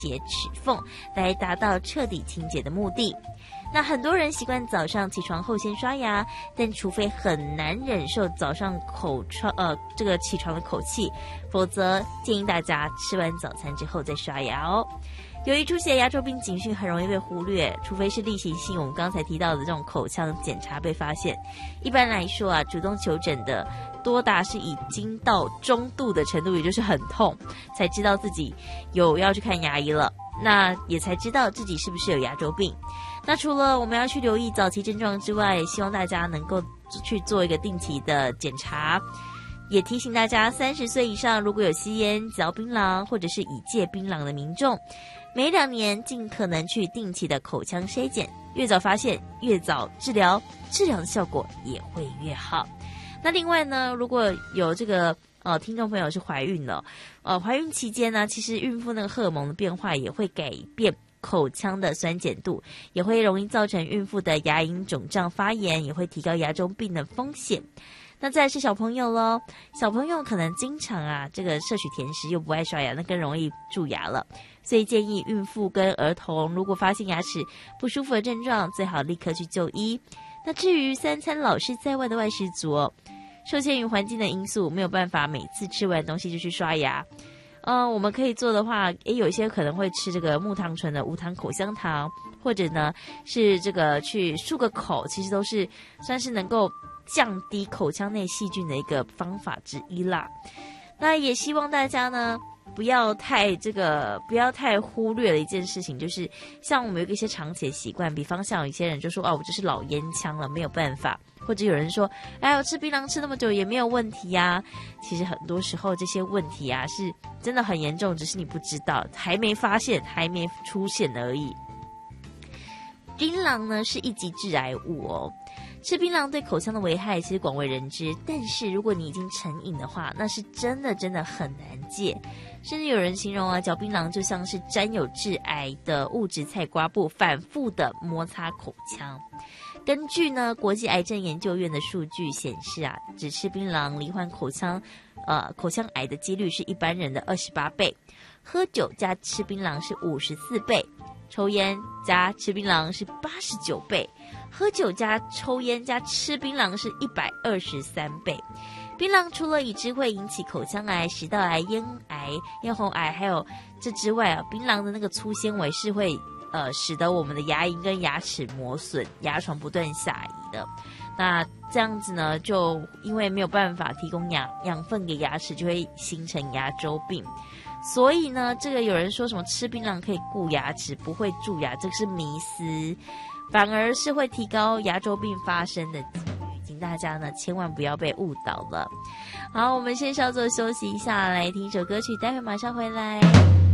齿缝，来达到彻底清洁的目的。那很多人习惯早上起床后先刷牙，但除非很难忍受早上这个起床的口气，否则建议大家吃完早餐之后再刷牙哦。由于出血牙周病警讯很容易被忽略，除非是例行性我们刚才提到的这种口腔检查被发现，一般来说啊，主动求诊的多达是已经到中度的程度，也就是很痛，才知道自己有要去看牙医了，那也才知道自己是不是有牙周病。那除了我们要去留意早期症状之外，希望大家能够去做一个定期的检查，也提醒大家30岁以上如果有吸烟、嚼槟榔或者是已戒槟榔的民众，每2年尽可能去定期的口腔筛检，越早发现越早治疗，治疗的效果也会越好。那另外呢，如果有这个听众朋友是怀孕了，怀孕期间呢，其实孕妇那个荷尔蒙的变化也会改变口腔的酸碱度，也会容易造成孕妇的牙龈肿胀发炎，也会提高牙周病的风险。那再来是小朋友咯，小朋友可能经常这个摄取甜食又不爱刷牙，那更容易蛀牙了，所以建议孕妇跟儿童如果发现牙齿不舒服的症状，最好立刻去就医。那至于3餐老是在外的外食族受限于环境的因素，没有办法每次吃完东西就去刷牙。我们可以做的话，有一些可能会吃这个木糖醇的无糖口香糖，或者呢是这个去漱个口，其实都是算是能够降低口腔内细菌的一个方法之一啦。那也希望大家呢不要太忽略了一件事情，就是像我们有一些长期的习惯，比方像有一些人就说我就是老烟枪了，没有办法，或者有人说我吃槟榔吃那么久也没有问题啊。其实很多时候这些问题是真的很严重，只是你不知道，还没发现，还没出现而已。槟榔呢是一级致癌物哦，吃槟榔对口腔的危害其实广为人知，但是如果你已经成瘾的话，那是真的很难戒。甚至有人形容嚼槟榔就像是沾有致癌的物质菜瓜布反复的摩擦口腔。根据呢国际癌症研究院的数据显示只吃槟榔罹患口腔癌的几率是一般人的28倍，喝酒加吃槟榔是54倍，抽烟加吃槟榔是89倍，喝酒加抽烟加吃槟榔是123倍。槟榔除了已知会引起口腔癌、食道癌、咽癌、咽喉癌，还有这之外槟榔的那个粗纤维是会使得我们的牙龈跟牙齿磨损，牙床不断下移的。那这样子呢，就因为没有办法提供养分给牙齿，就会形成牙周病。所以呢，这个有人说什么吃槟榔可以顾牙齿，不会蛀牙，这个是迷思，反而是会提高牙周病发生的几率。请大家呢千万不要被误导了。好，我们先稍作休息一下，来听一首歌曲，待会马上回来。